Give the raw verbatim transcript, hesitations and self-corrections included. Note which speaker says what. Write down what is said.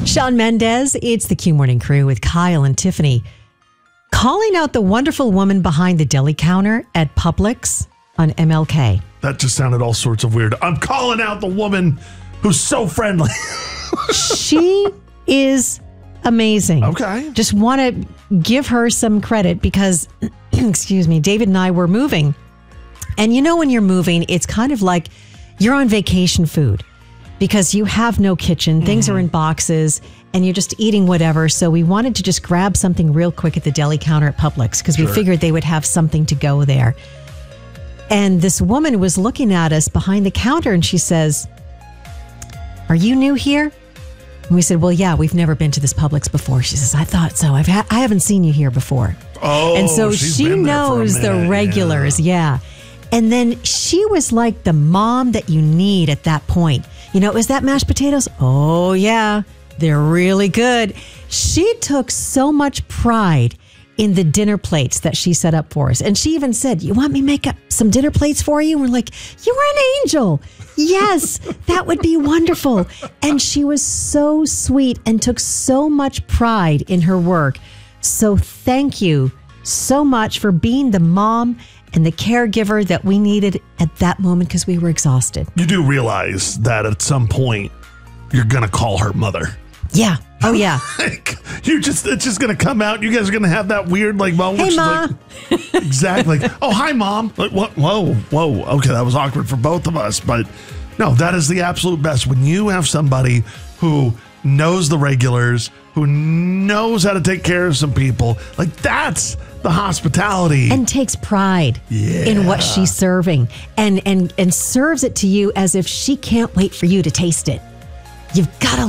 Speaker 1: Shawn Mendes, it's the Q Morning Crew with Kyle and Tiffany. Calling out the wonderful woman behind the deli counter at Publix on M L K.
Speaker 2: That just sounded all sorts of weird. I'm calling out the woman who's so friendly.
Speaker 1: She is amazing.
Speaker 2: Okay.
Speaker 1: Just want to give her some credit because, excuse me, David and I were moving. And you know when you're moving, it's kind of like you're on vacation food because you have no kitchen. Things mm-hmm. are in boxes and you're just eating whatever. So we wanted to just grab something real quick at the deli counter at Publix because sure. we figured they would have something to go there. And this woman was looking at us behind the counter and she says, "Are you new here?" And we said, "Well, yeah, we've never been to this Publix before." She says, "I thought so. I've ha- I haven't seen you here before."
Speaker 2: Oh,
Speaker 1: and so she knows
Speaker 2: minute,
Speaker 1: the regulars. Yeah. yeah. And then she was like the mom that you need at that point. You know, is that mashed potatoes? Oh, yeah. They're really good. She took so much pride in the dinner plates that she set up for us. And she even said, "You want me to make up some dinner plates for you?" And we're like, "You were an angel. Yes, that would be wonderful." And she was so sweet and took so much pride in her work. So thank you so much for being the mom and the caregiver that we needed at that moment because we were exhausted.
Speaker 2: You do realize that at some point you're going to call her mother.
Speaker 1: Yeah. Oh, yeah.
Speaker 2: Like, you just it's just going to come out. You guys are going to have that weird like moment.
Speaker 1: Hey, Mom.
Speaker 2: Like, exactly. Like, "Oh, hi, Mom." Like, what? Whoa, whoa. Okay, that was awkward for both of us. But no, that is the absolute best. When you have somebody who knows the regulars, who knows how to take care of some people, like that's the hospitality.
Speaker 1: And takes pride
Speaker 2: yeah.
Speaker 1: in what she's serving and, and, and serves it to you as if she can't wait for you to taste it. You've got to